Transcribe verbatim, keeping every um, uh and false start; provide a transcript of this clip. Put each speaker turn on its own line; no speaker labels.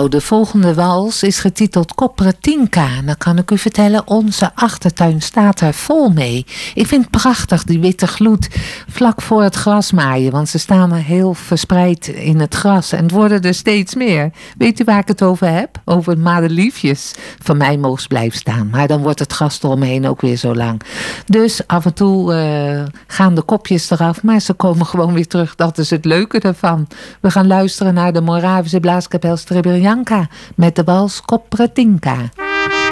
Nou, de volgende wals is getiteld Copretinka. En dan kan ik u vertellen, onze achtertuin staat er vol mee. Ik vind het prachtig, die witte gloed, vlak voor het grasmaaien. Want ze staan er heel verspreid in het gras. En het worden er steeds meer. Weet u waar ik het over heb? Over het madeliefjes. Van mij mogen ze blijven staan. Maar dan wordt het gras eromheen ook weer zo lang. Dus af en toe uh, gaan de kopjes eraf. Maar ze komen gewoon weer terug. Dat is het leuke ervan. We gaan luisteren naar de Moravische Blaaskapel Srebrejanka met de wals Copretinka.